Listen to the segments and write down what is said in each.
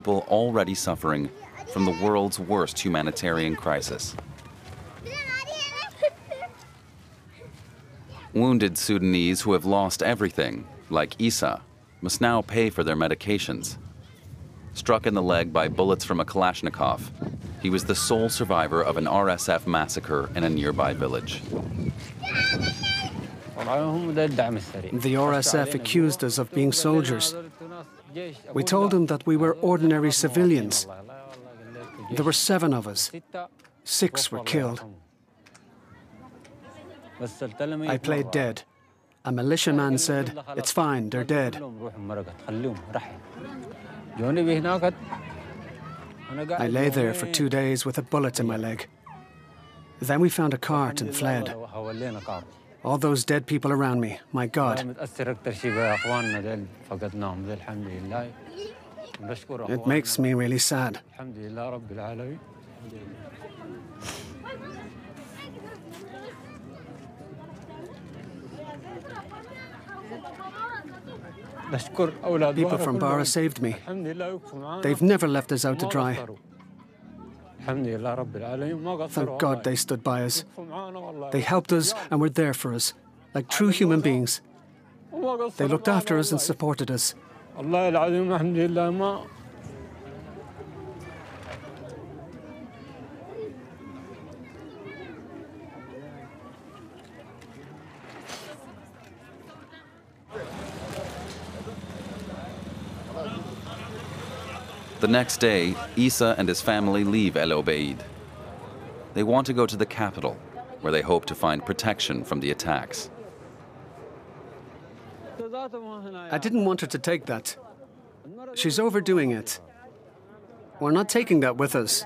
People already suffering from the world's worst humanitarian crisis. Wounded Sudanese who have lost everything, like Isa, must now pay for their medications. Struck in the leg by bullets from a Kalashnikov, he was the sole survivor of an RSF massacre in a nearby village. The RSF accused us of being soldiers. We told them that we were ordinary civilians. There were 7 of us. 6 were killed. I played dead. A militiaman said, "It's fine, they're dead." I lay there for 2 days with a bullet in my leg. Then we found a cart and fled. All those dead people around me, my God. It makes me really sad. People from Bara saved me. They've never left us out to dry. Thank God they stood by us. They helped us and were there for us, like true human beings. They looked after us and supported us. The next day, Isa and his family leave El Obeid. They want to go to the capital, where they hope to find protection from the attacks. I didn't want her to take that. She's overdoing it. We're not taking that with us.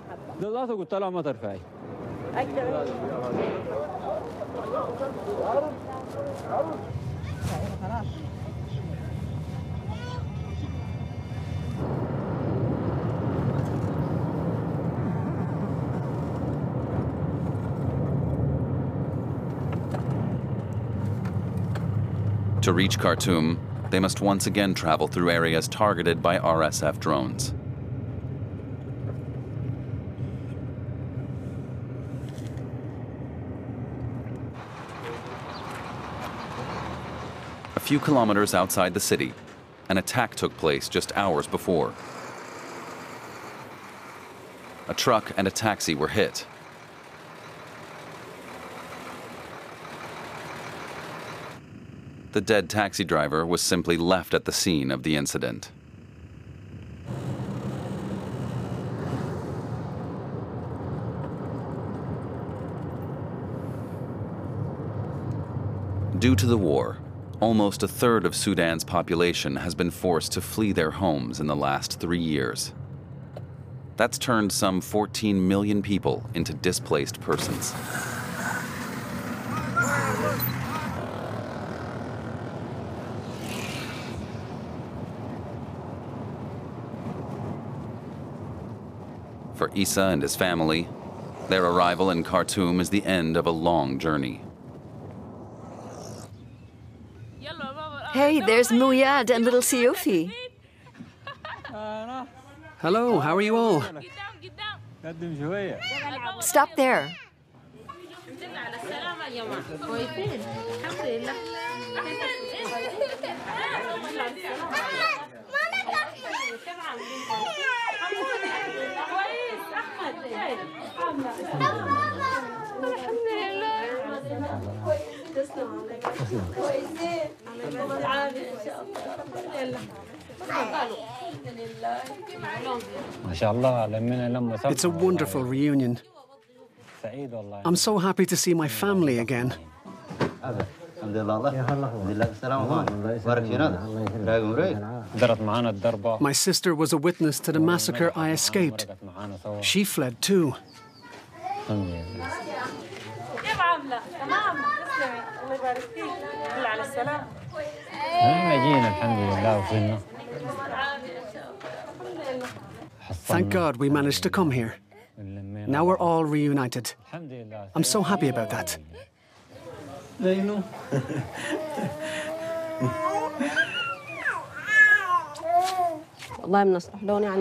To reach Khartoum, they must once again travel through areas targeted by RSF drones. A few kilometers outside the city, an attack took place just hours before. A truck and a taxi were hit. The dead taxi driver was simply left at the scene of the incident. Due to the war, almost a third of Sudan's population has been forced to flee their homes in the last 3 years. That's turned some 14 million people into displaced persons. For Isa and his family, their arrival in Khartoum is the end of a long journey. Hey, there's Muyad and little Sioufi. Hello, how are you all? Stop there. It's a wonderful reunion. I'm so happy to see my family again. My sister was a witness to the massacre I escaped. She fled too. Thank God we managed to come here. Now we're all reunited. I'm so happy about that. والله من نصح لوني